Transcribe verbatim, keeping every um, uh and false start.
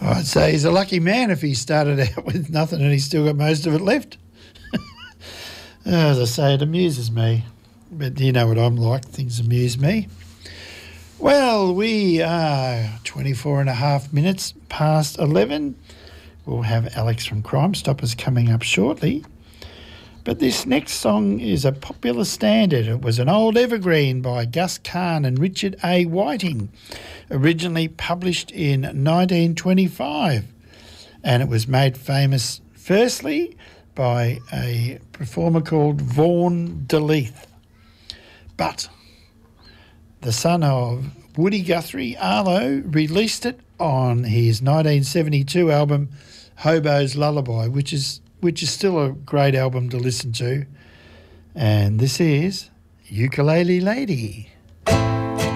I'd say he's a lucky man if he started out with nothing and he's still got most of it left. As I say, it amuses me. But you know what I'm like, things amuse me. Well, we are twenty-four and a half minutes past eleven. We'll have Alex from Crime Stoppers coming up shortly. But this next song is a popular standard. It was an old evergreen by Gus Kahn and Richard A. Whiting, originally published in nineteen twenty-five. And it was made famous firstly by a performer called Vaughan DeLeith. But the son of Woody Guthrie, Arlo, released it on his nineteen seventy-two album Hobo's Lullaby, which is which is still a great album to listen to. And this is Ukulele Lady.